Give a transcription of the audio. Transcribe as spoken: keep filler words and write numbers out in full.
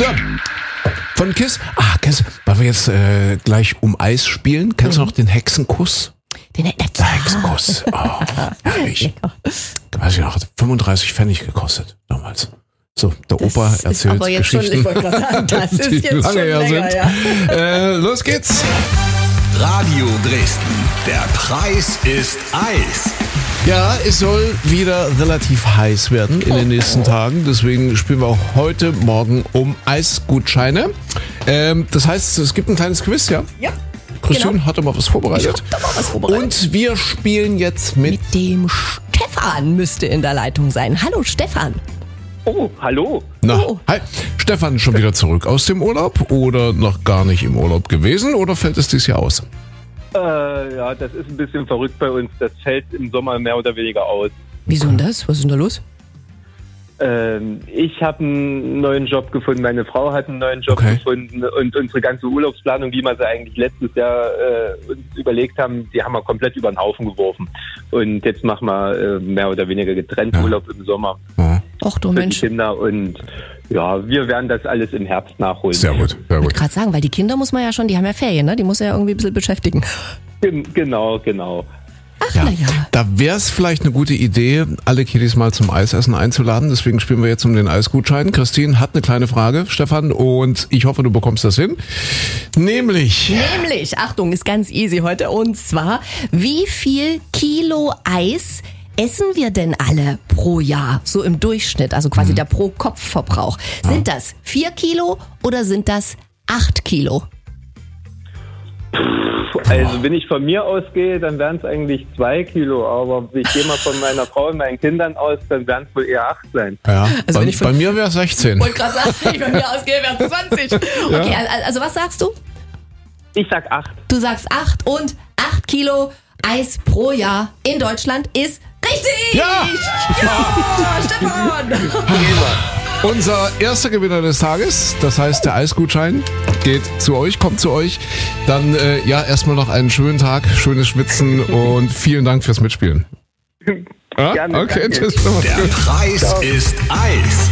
So, von Kiss. Ah, kennst du, weil wir jetzt äh, gleich um Eis spielen, kennst du noch den Hexenkuss? Den Der Hexenkuss. Oh, herrlich. Weiß ich noch, hat fünfunddreißig Pfennig gekostet damals. So, der Das Opa ist erzählt aber jetzt Geschichten, schon, ich wollte gerade sagen, das ist die jetzt lange schon her länger, sind. ja. Äh, los geht's. Radio Dresden. Der Preis ist Eis. Ja, es soll wieder relativ heiß werden in den nächsten Tagen. Deswegen spielen wir auch heute Morgen um Eisgutscheine. Ähm, das heißt, es gibt ein kleines Quiz, ja? Ja. Christian Genau. hat da mal was vorbereitet. Ich hab da mal was vorbereitet. Und wir spielen jetzt mit... Mit dem Stefan müsste in der Leitung sein. Hallo Stefan. Oh, hallo. Na, Oh. hi. Stefan, schon wieder zurück aus dem Urlaub oder noch gar nicht im Urlaub gewesen oder fällt es dieses Jahr aus? Äh, ja, das ist ein bisschen verrückt bei uns. Das fällt im Sommer mehr oder weniger aus. Wieso denn das? Was ist denn da los? Ähm, ich habe einen neuen Job gefunden, meine Frau hat einen neuen Job Okay. gefunden und unsere ganze Urlaubsplanung, wie wir sie eigentlich letztes Jahr äh, uns überlegt haben, die haben wir komplett über den Haufen geworfen. Und jetzt machen wir äh, mehr oder weniger getrennt Ja. Urlaub im Sommer Ja. Ach du für die Mensch. Kinder und ja, wir werden das alles im Herbst nachholen. Sehr gut, sehr Ich gut. wollte gerade sagen, weil die Kinder muss man ja schon, die haben ja Ferien, ne? Die muss er ja irgendwie ein bisschen beschäftigen. Gen- Genau, genau. Ach, Ja, na ja. da wäre es vielleicht eine gute Idee, alle Kiddies mal zum Eisessen einzuladen. Deswegen spielen wir jetzt um den Eisgutschein. Christine hat eine kleine Frage, Stefan, und ich hoffe, du bekommst das hin. Nämlich, Nämlich, Achtung, ist ganz easy heute. Und zwar, wie viel Kilo Eis essen wir denn alle pro Jahr? So im Durchschnitt, also quasi der Pro-Kopf-Verbrauch. Sind das vier Kilo oder sind das acht Kilo? Also wenn ich von mir ausgehe, dann wären es eigentlich zwei Kilo, aber ich gehe mal von meiner Frau und meinen Kindern aus, dann werden es wohl eher acht sein. ja, Also bei, wenn ich von- bei mir wäre es sechzehn. Wollte gerade sagen, wenn ich bei mir ausgehe, wären es zwanzig. Okay, also, also was sagst du? Ich sag acht. Du sagst acht und acht Kilo Eis pro Jahr in Deutschland ist richtig! Ja! Ja, Stefan! Unser erster Gewinner des Tages, das heißt der Eisgutschein, geht zu euch, kommt zu euch. Dann äh, ja, erstmal noch einen schönen Tag, schönes Schwitzen und vielen Dank fürs Mitspielen. Ja? Gerne, Okay, danke. tschüss. Der Preis ist Eis.